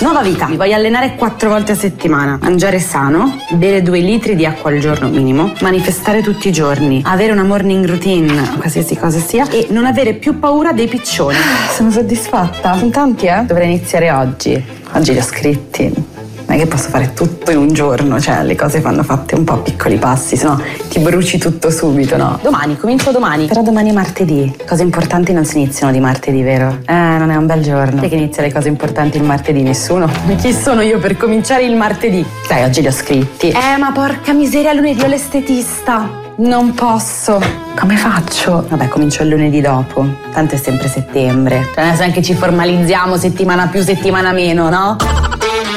Nuova vita. Mi voglio allenare 4 volte a settimana, mangiare sano, bere 2 litri di acqua al giorno minimo, manifestare tutti i giorni, avere una morning routine, qualsiasi cosa sia, e non avere più paura dei piccioni. Sono soddisfatta. Sono tanti, Dovrei iniziare oggi. Oggi li ho scritti. Non è che posso fare tutto in un giorno, cioè le cose vanno fatte un po' a piccoli passi, sennò ti bruci tutto subito, no? Domani, comincio domani. Però domani è martedì. Cose importanti non si iniziano di martedì, vero? Non è un bel giorno. Chi è che inizia le cose importanti il martedì? Nessuno. Chi sono io per cominciare il martedì? Dai, oggi li ho scritti. Ma porca miseria, lunedì ho l'estetista. Non posso. Come faccio? Vabbè, comincio il lunedì dopo. Tanto è sempre settembre. Cioè, adesso anche ci formalizziamo settimana più, settimana meno, no?